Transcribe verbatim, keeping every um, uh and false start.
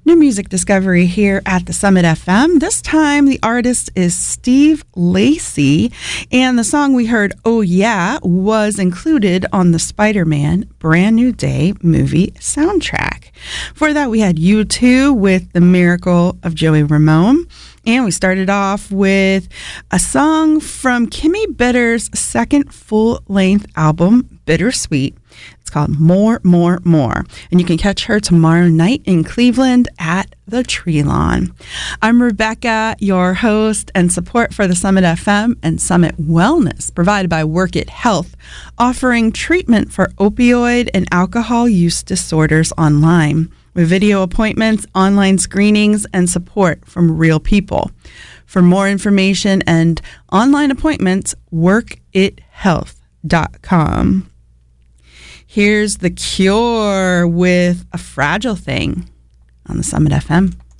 New music discovery here at the Summit F M. This time, the artist is Steve Lacy, and the song we heard, Oh Yeah, was included on the Spider-Man Brand New Day movie soundtrack. For that, we had U two with The Miracle of Joey Ramone, and we started off with a song from Kimmy Bitter's second full-length album, Bittersweet. It's called More, More, More. And you can catch her tomorrow night in Cleveland at the Tree Lawn. I'm Rebecca, your host, and support for the Summit F M and Summit Wellness provided by Work It Health, offering treatment for opioid and alcohol use disorders online with video appointments, online screenings, and support from real people. For more information and online appointments, work it health dot com. Here's The Cure with A Fragile Thing on the Summit F M.